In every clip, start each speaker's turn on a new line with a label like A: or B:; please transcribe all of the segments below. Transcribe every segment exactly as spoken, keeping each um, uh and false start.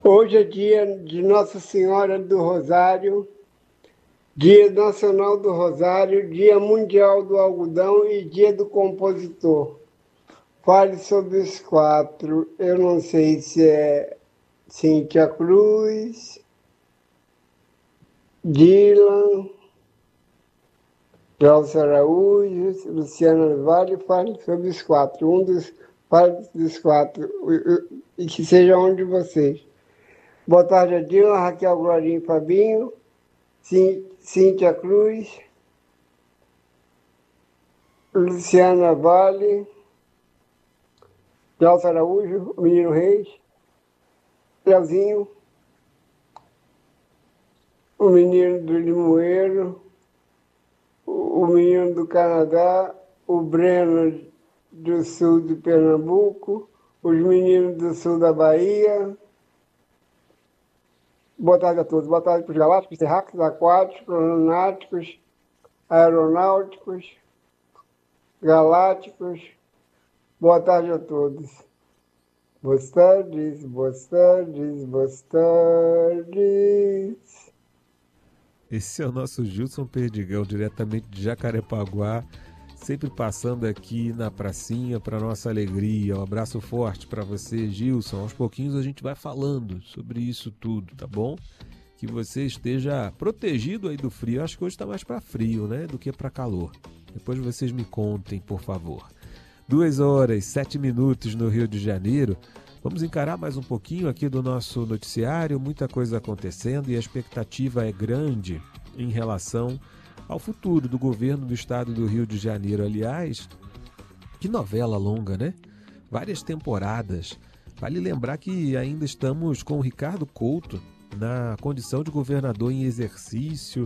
A: Hoje é dia de Nossa Senhora do Rosário, Dia Nacional do Rosário, Dia Mundial do Algodão e Dia do Compositor. Fale sobre os quatro. Eu não sei se é Cíntia Cruz, Dylan, Gelson Araújo, Luciana Vale. Fale sobre os quatro. Um dos, fale dos quatro. E que seja um de vocês. Boa tarde, Adila, Raquel, Glorinha e Fabinho, Cíntia Cruz, Luciana Vale, Gelson Araújo, o Menino Reis, Leozinho, o Menino do Limoeiro, o Menino do Canadá, o Breno do Sul de Pernambuco, os Meninos do Sul da Bahia. Boa tarde a todos. Boa tarde para os galácticos, terráqueos, aquáticos, crononáuticos, aeronáuticos, galácticos. Boa tarde a todos. Boas tardes, boas tardes, boas tardes.
B: Esse é o nosso Gilson Perdigão, diretamente de Jacarepaguá, sempre passando aqui na pracinha para nossa alegria. Um abraço forte para você, Gilson. Aos pouquinhos a gente vai falando sobre isso tudo, tá bom? Que você esteja protegido aí do frio. Eu acho que hoje está mais para frio, né, do que para calor. Depois vocês me contem, por favor. Duas horas, sete minutos no Rio de Janeiro. Vamos encarar mais um pouquinho aqui do nosso noticiário. Muita coisa acontecendo e a expectativa é grande em relação ao futuro do governo do estado do Rio de Janeiro. Aliás, que novela longa, né? Várias temporadas. Vale lembrar que ainda estamos com o Ricardo Couto na condição de governador em exercício,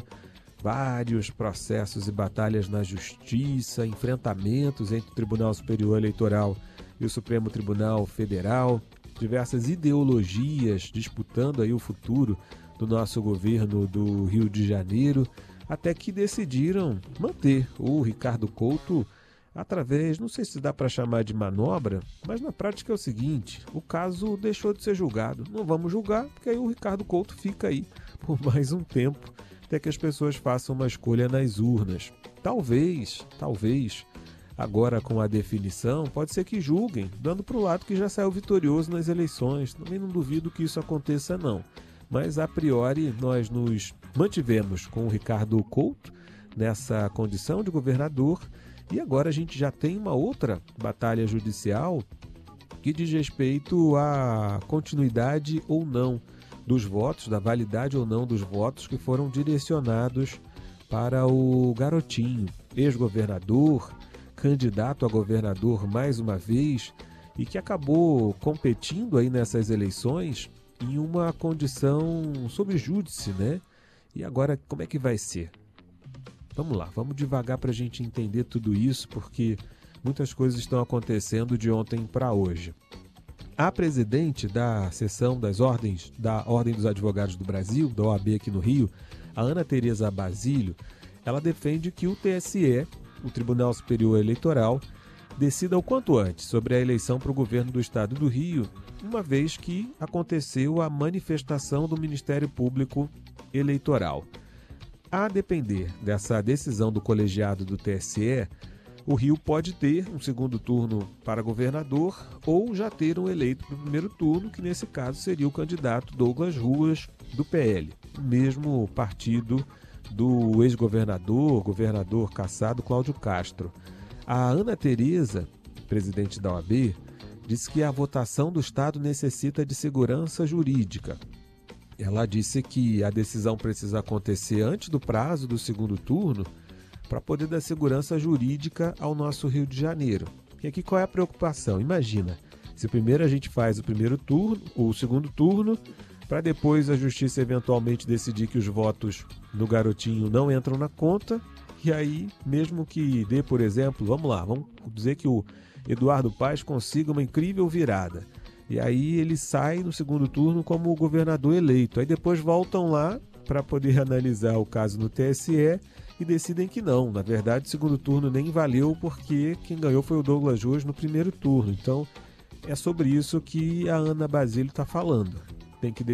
B: vários processos e batalhas na justiça, enfrentamentos entre o Tribunal Superior Eleitoral e o Supremo Tribunal Federal, diversas ideologias disputando aí o futuro do nosso governo do Rio de Janeiro, até que decidiram manter o Ricardo Couto através, não sei se dá para chamar de manobra, mas na prática é o seguinte: o caso deixou de ser julgado. Não vamos julgar, porque aí o Ricardo Couto fica aí por mais um tempo, até que as pessoas façam uma escolha nas urnas. Talvez, talvez, agora com a definição, pode ser que julguem, dando para o lado que já saiu vitorioso nas eleições. Também não duvido que isso aconteça, não. Mas, a priori, nós nos mantivemos com o Ricardo Couto nessa condição de governador e agora a gente já tem uma outra batalha judicial que diz respeito à continuidade ou não dos votos, da validade ou não dos votos que foram direcionados para o Garotinho, ex-governador, candidato a governador mais uma vez e que acabou competindo aí nessas eleições em uma condição sob júdice, né? E agora, como é que vai ser? Vamos lá, vamos devagar para a gente entender tudo isso, porque muitas coisas estão acontecendo de ontem para hoje. A presidente da seção das ordens, da Ordem dos Advogados do Brasil, da O A B aqui no Rio, a Ana Tereza Basílio, ela defende que o T S E, o Tribunal Superior Eleitoral, decida o quanto antes sobre a eleição para o governo do estado do Rio, uma vez que aconteceu a manifestação do Ministério Público Eleitoral. A depender dessa decisão do colegiado do T S E, o Rio pode ter um segundo turno para governador ou já ter um eleito no primeiro turno, que nesse caso seria o candidato Douglas Ruas, do P L, o mesmo partido do ex-governador, governador cassado Cláudio Castro. A Ana Tereza, presidente da O A B, disse que a votação do Estado necessita de segurança jurídica. Ela disse que a decisão precisa acontecer antes do prazo do segundo turno para poder dar segurança jurídica ao nosso Rio de Janeiro. E aqui qual é a preocupação? Imagina, se primeiro a gente faz o primeiro turno, ou o segundo turno, para depois a justiça eventualmente decidir que os votos no Garotinho não entram na conta, e aí, mesmo que dê, por exemplo, vamos lá, vamos dizer que o Eduardo Paes consiga uma incrível virada. E aí ele sai no segundo turno como governador eleito. Aí depois voltam lá para poder analisar o caso no T S E e decidem que não. Na verdade, o segundo turno nem valeu porque quem ganhou foi o Douglas Ruas no primeiro turno. Então, é sobre isso que a Ana Basílio está falando. tem que